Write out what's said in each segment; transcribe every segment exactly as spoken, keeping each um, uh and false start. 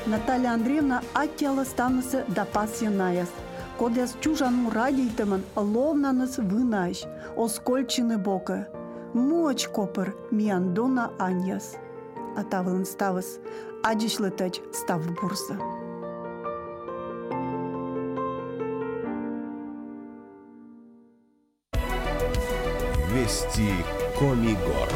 Наталья Андреевна аттяла станысы да пасьянаяс. Кодяс чужану радийтымын ловнаныс вынаш, оскольчины бока. Моч копыр мияндона аньяс. Атавын ставыс, адишлы тач став бурса. Вести Комигор.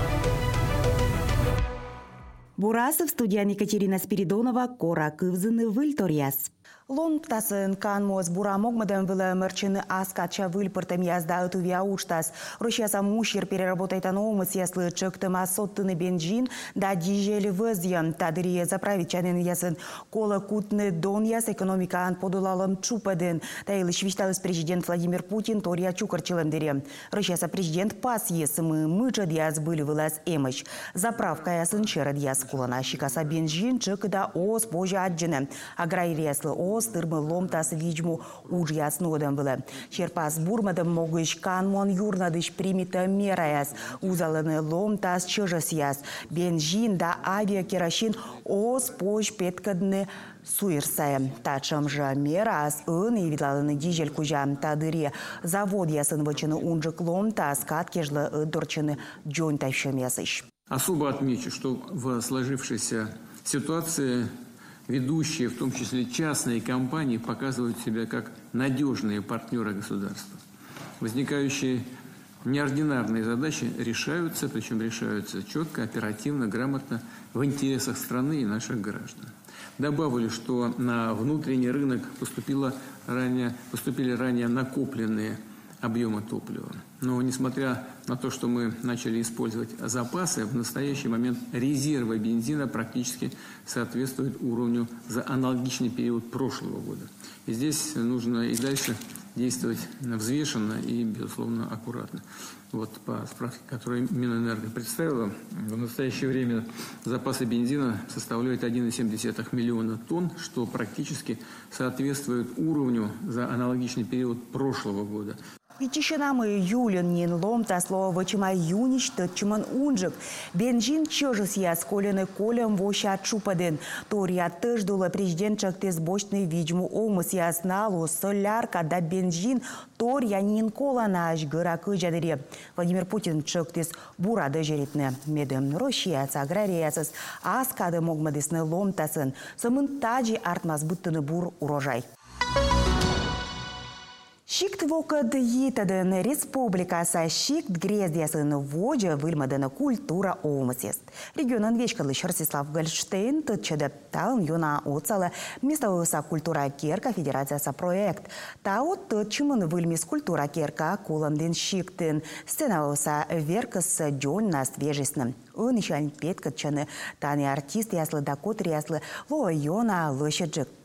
Бурасов, студия Екатерина Спиридонова, Кора Кывзыны, Выльторяс. Ломтасын канмоз бура могмадан вылы мырчыны аскача выльпыртым язда утувия уштас. Рощаса мушир переработайтан омыс яслы чыктыма соттыны бенжин да дижели вызьем. Тадырие заправичанын ясын кола кутны дон яс экономикаан подулалым чупадын. Таилы швишталыс президент Владимир Путин тория чукарчылым дере. Рощаса президент пас есымы мычад яс были вылаз эмыш. Заправка ясын черед яс кулана щикаса бенжин чыкыда ос божа аджыны. Аграйр яслы ос тырмы ломтас видьму уж яснодам было. Черпас бурмадам могыш канмон юрнадыш примита мераяс. Узалыны ломтас чыжас яс. Бенжин да авиакеросин ос пож петкадны суирсая. Тачам же мерас ын и видлалыны дизель кужа тадыре. Завод ясын вычыны унжык ломтас каткежлы дорчыны джон тайшем ясыш. Особо отмечу, что в сложившейся ситуации ведущие, в том числе частные компании, показывают себя как надежные партнеры государства. Возникающие неординарные задачи решаются, причем решаются четко, оперативно, грамотно, в интересах страны и наших граждан. Добавлю, что на внутренний рынок поступило ранее, поступили ранее накопленные объемы топлива. Но несмотря на то, что мы начали использовать запасы, в настоящий момент резервы бензина практически соответствуют уровню за аналогичный период прошлого года. И здесь нужно и дальше действовать взвешенно и, безусловно, аккуратно. Вот по справке, которую Минэнерго представила, в настоящее время запасы бензина составляют один и семь десятых миллиона тонн, что практически соответствует уровню за аналогичный период прошлого года. Витишинамы юлин ломта слово вачима юнич тотчиман унжик. Бенжин чожыс яс колены колем воша чупадын. Тория тыждула президент чактес бочный видьму омыс яс налу солярка да бенжин тория нин коланаш гыра кыжадыре. Владимир Путин чактес burada жеритне. Медем Россияц аграрияцыз аскады могмадысны ломтасын. Сымын таджи артмаз бұттыны бур урожай. Шикт вокад йитадын республикаса шикт грездясын воджа выльмадына культура омысест. Регионын вечкалыш Ростислав Гольштейн тытчады таун юна оцалы местовыса культура керка федерацияса проект. Тау тытчымын выльмис культура керка куландын шиктын. Сценавыса веркас джон на свежестным. Ын ишан петкатчаны таны артист яслы дакотр яслы ло йона лошаджык.